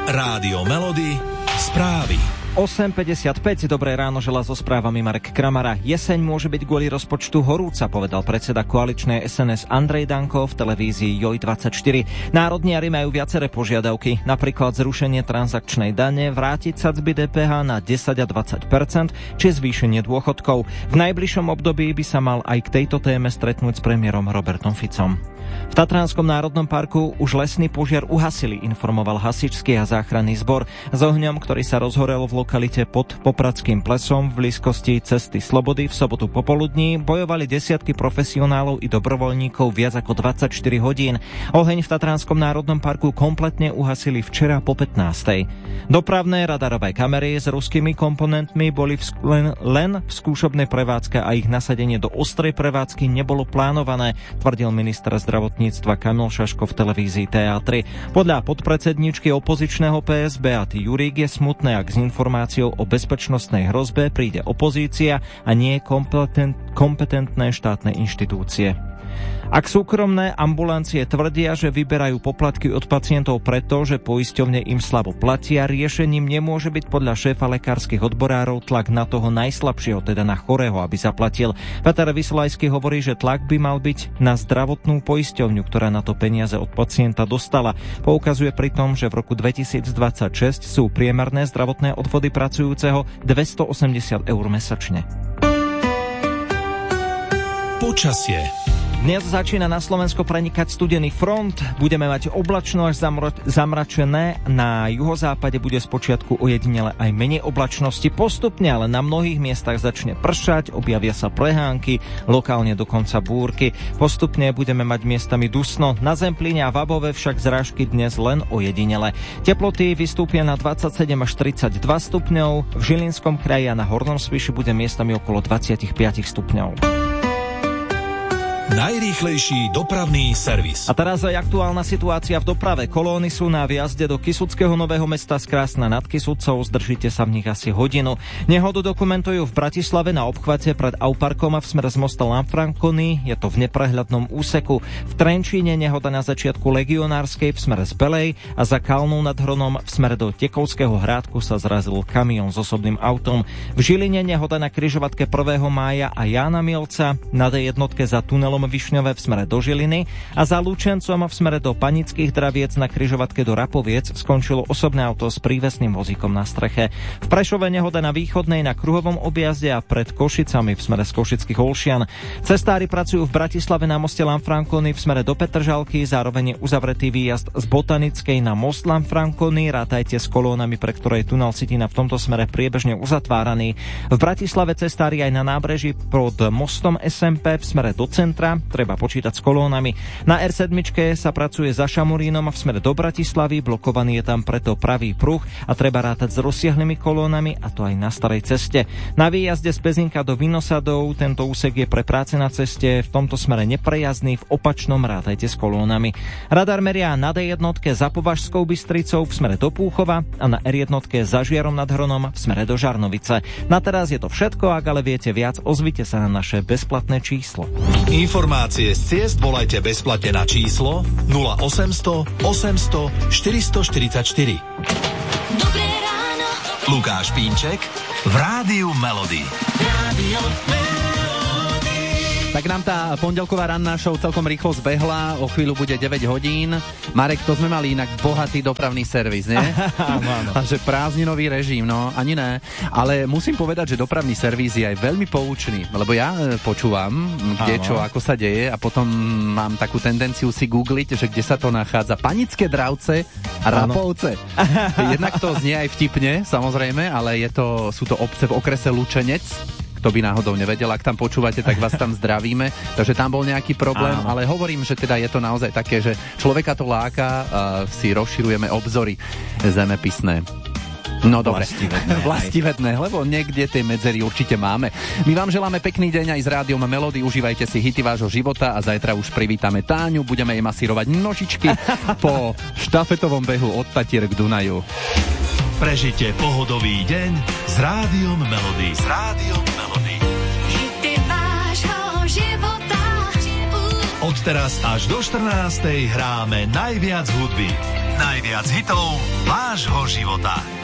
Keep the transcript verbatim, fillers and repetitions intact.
Rádio Melody, správy. osem päťdesiatpäť, dobré ráno, želá so správami Marek Kramara. Jeseň môže byť kvôli rozpočtu horúca, povedal predseda koaličnej es en es Andrej Danko v televízii Joj dvadsaťštyri. Národniari majú viaceré požiadavky, napríklad zrušenie transakčnej dane, vrátiť sadzby dé pé há na desať a dvadsať percent, či zvýšenie dôchodkov. V najbližšom období by sa mal aj k tejto téme stretnúť s premiérom Robertom Ficom. V Tatranskom národnom parku už lesný požiar uhasili, informoval hasičský a záchranný zbor. S ohňom, ktorý sa rozhorel v lokalite pod Popradským plesom v blízkosti cesty Slobody v sobotu popoludní, bojovali desiatky profesionálov i dobrovoľníkov viac ako dvadsaťštyri hodín. Oheň v Tatranskom národnom parku kompletne uhasili včera po pätnástej. Dopravné radarové kamery s ruskými komponentmi boli v sk- len, len v skúšobnej prevádzke a ich nasadenie do ostrej prevádzky nebolo plánované, tvrdil minister zdravotníctva Kamil Šaško v televízii té á tri. Podľa podpredsedničky opozičného pé es Beaty Jurík je smutné, ak s informáciou o bezpečnostnej hrozbe príde opozícia a nie kompetent, kompetentné štátne inštitúcie. Ak súkromné ambulancie tvrdia, že vyberajú poplatky od pacientov preto, že poisťovne im slabo platia, riešením nemôže byť podľa šéfa lekárskych odborárov tlak na toho najslabšieho, teda na chorého, aby zaplatil. Peter Vyslajský hovorí, že tlak by mal byť na zdravotnú poisťovňu, ktorá na to peniaze od pacienta dostala. Poukazuje pri tom, že v roku dvetisícdvadsaťšesť sú priemerné zdravotné odvody pracujúceho dvestoosemdesiat eur mesačne. Počasie. Dnes začína na Slovensko prenikať studený front, budeme mať oblačno až zamro- zamračené, na juhozápade bude spočiatku ojedinele aj menej oblačnosti, postupne ale na mnohých miestach začne pršať, objavia sa prehánky, lokálne dokonca búrky, postupne budeme mať miestami dusno, na Zemplíne a Vabove však zrážky dnes len ojedinele. Teploty vystúpia na dvadsaťsedem až tridsaťdva stupňov, v Žilinskom kraji a na Hornom Spiši bude miestami okolo dvadsaťpäť stupňov. Najrýchlejší dopravný servis. A teraz aj aktuálna situácia v doprave. Kolóny sú na vjazde do Kysuckého Nového Mesta z Krásna nad Kysucou, zdržíte sa v nich asi hodinu. Nehodu dokumentujú v Bratislave na obchvate pred Auparkom a v smere z mosta Lanfranconi, je to v neprehľadnom úseku. V Trenčíne nehoda na začiatku Legionárskej v smere z Belej a za Kalnou nad Hronom v smere do Tekovského Hrádku sa zrazil kamión s osobným autom. V Žiline nehoda na križovatke prvého mája a Jána Mielca, na dé jednotke za tunelom Višňové v smere do Žiliny a za Lučencom v smere do Panických Draviec na križovatke do Rapoviec skončilo osobné auto s prívesným vozíkom na streche. V Prešove nehoda na východnej na kruhovom objazde a pred Košicami v smere z Košických Olšian. Cestári pracujú v Bratislave na moste Lanfranconi v smere do Petržalky, zároveň je uzavretý výjazd z Botanickej na most Lanfranconi, rátajte s kolónami, pre ktoré je tunel Citina v tomto smere priebežne uzatváraný. V Bratislave cestári aj na nábreží pod mostom es em pé v smere do centra, treba počítať s kolónami. Na er sedem sa pracuje za Šamorínom v smere do Bratislavy, blokovaný je tam preto pravý pruh a treba rátať s rozsiahlymi kolónami, a to aj na starej ceste. Na výjazde z Pezinka do Vinosadov tento úsek je pre práce na ceste v tomto smere neprejazdný, v opačnom rátajte s kolónami. Radar meria na dé jednotke za Považskou Bystricou v smere do Púchova a na er jednotke za Žiarom nad Hronom v smere do Žarnovice. Na teraz je to všetko, ak ale viete viac, ozvite sa na naše bezplatné číslo. Informácie z ciest volajte bezplatne na číslo nula osemsto osemsto štyristoštyridsaťštyri. Dobré ráno. Lukáš Pínček v Rádiu Melody. Rádio Melody. Tak nám tá pondelková ranná show celkom rýchlo zbehla, o chvíľu bude deväť hodín. Marek, to sme mali inak bohatý dopravný servis, nie? Áno. A že prázdninový režim, no ani ne. Ale musím povedať, že dopravný servis je aj veľmi poučný, lebo ja počúvam, kde Áno. čo, ako sa deje a potom mám takú tendenciu si googliť, že kde sa to nachádza. Panické Dravce a Rapovce. Jednak to znie aj vtipne, samozrejme, ale je to, sú to obce v okrese Lučenec. Kto by náhodou nevedel, ak tam počúvate, tak vás tam zdravíme. Takže tam bol nejaký problém, áno. Ale hovorím, že teda je to naozaj také, že človeka to láka a si rozširujeme obzory zemepisné. No dobre, Vlastivedné, vlastivedné, lebo niekde tie medzery určite máme. My vám želáme pekný deň aj s Rádiom Melody, užívajte si hity vášho života a zajtra už privítame Táňu, budeme jej masírovať nožičky po štafetovom behu od Tatier k Dunaju. Prežite pohodový deň s Rádiom Melody. S Rádiom Melody. Hity vášho života. Od teraz až do štrnástej hráme najviac hudby. Najviac hitov vášho života.